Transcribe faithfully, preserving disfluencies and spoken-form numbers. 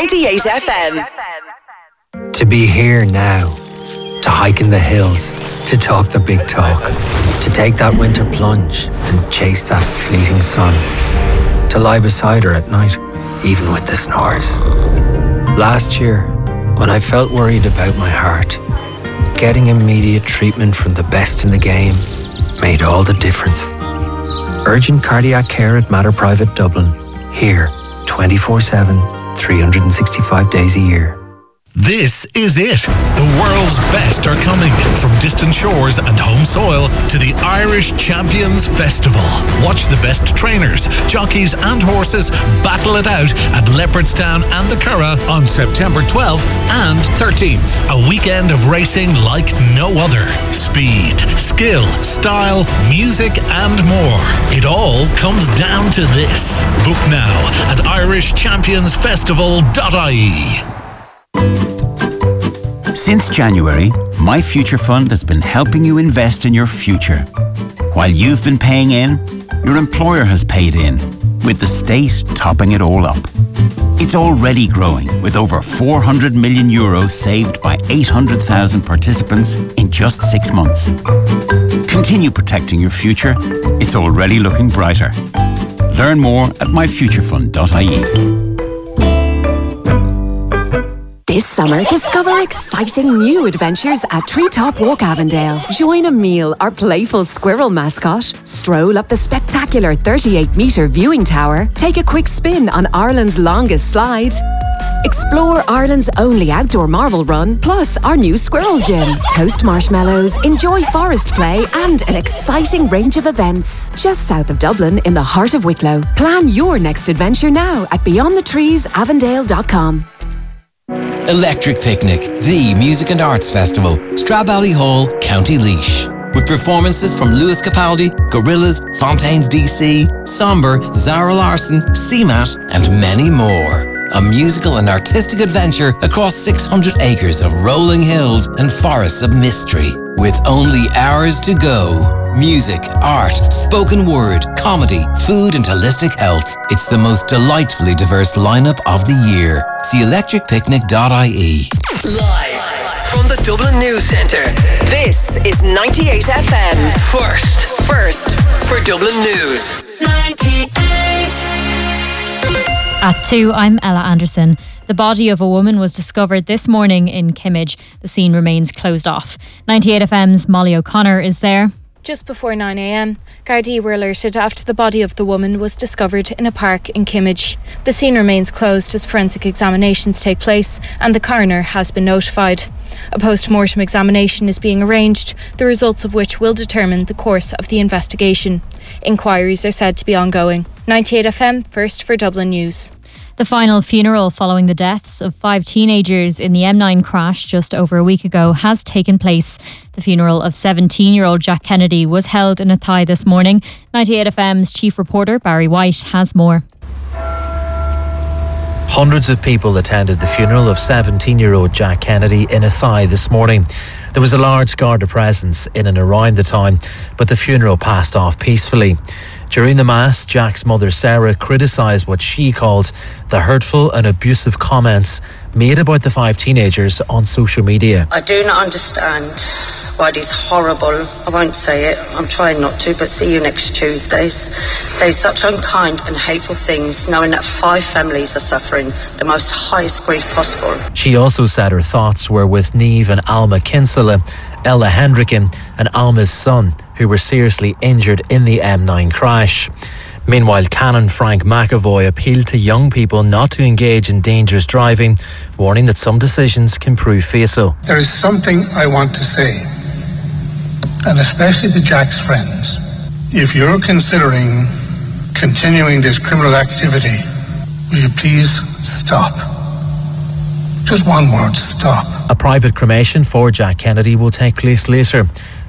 ninety-eight F M. To be here now, to hike in the hills, to talk the big talk, to take that winter plunge and chase that fleeting sun, to lie beside her at night, even with the snores. Last year, when I felt worried about my heart, getting immediate treatment from the best in the game made all the difference. Urgent cardiac care at Mater Private Dublin, here twenty-four seven, three hundred sixty-five days a year. This is it. The world's best are coming from distant shores and home soil to the Irish Champions Festival. Watch the best trainers, jockeys and horses battle it out at Leopardstown and the Curragh on September twelfth and thirteenth. A weekend of racing like no other. Speed, skill, style, music and more. It all comes down to this. Book now at irish champions festival dot I E. Since January, My Future Fund has been helping you invest in your future. While you've been paying in, your employer has paid in, with the state topping it all up. It's already growing, with over four hundred million euros saved by eight hundred thousand participants in just six months. Continue protecting your future. It's already looking brighter. Learn more at my future fund dot I E. This summer, discover exciting new adventures at Treetop Walk Avondale. Join Emile, our playful squirrel mascot, stroll up the spectacular thirty-eight metre viewing tower, take a quick spin on Ireland's longest slide, explore Ireland's only outdoor marble run, plus our new squirrel gym, toast marshmallows, enjoy forest play and an exciting range of events. Just south of Dublin in the heart of Wicklow. Plan your next adventure now at beyond the trees avondale dot com. Electric Picnic, the music and arts festival, Stradbally Hall, County Laois. With performances from Lewis Capaldi, Gorillaz, Fontaines D C, Somber, Zara Larsson, C M A T, and many more. A musical and artistic adventure across six hundred acres of rolling hills and forests of mystery. With only hours to go. Music, art, spoken word, comedy, food and holistic health. It's the most delightfully diverse lineup of the year. See electric picnic dot I E. Live from the Dublin News Centre, this is ninety-eight F M. First, first for Dublin News. ninety-eight. At two, I'm Ella Anderson. The body of a woman was discovered this morning in Kimmage. The scene remains closed off. ninety-eight F M's Molly O'Connor is there. Just before nine a.m, Gardaí were alerted after the body of the woman was discovered in a park in Kimmage. The scene remains closed as forensic examinations take place and the coroner has been notified. A post-mortem examination is being arranged, the results of which will determine the course of the investigation. Inquiries are said to be ongoing. ninety-eight F M, first for Dublin News. The final funeral following the deaths of five teenagers in the M nine crash just over a week ago has taken place. The funeral of seventeen-year-old Jack Kennedy was held in Athy this morning. ninety-eight F M's chief reporter Barry White has more. Hundreds of people attended the funeral of seventeen-year-old Jack Kennedy in Athy this morning. There was a large Garda presence in and around the town, but the funeral passed off peacefully. During the Mass, Jack's mother Sarah criticised what she called the hurtful and abusive comments made about the five teenagers on social media. I do not understand why these horrible, I won't say it, I'm trying not to, but see you next Tuesdays, say such unkind and hateful things, knowing that five families are suffering the most highest grief possible. She also said her thoughts were with Niamh and Alma Kinsella, Ella Hendricken and Alma's son, who were seriously injured in the M nine crash. Meanwhile, Canon Frank McAvoy appealed to young people not to engage in dangerous driving, warning that some decisions can prove fatal. There is something I want to say, and especially to Jack's friends. If you're considering continuing this criminal activity, will you please stop? Just one word, stop. A private cremation for Jack Kennedy will take place later.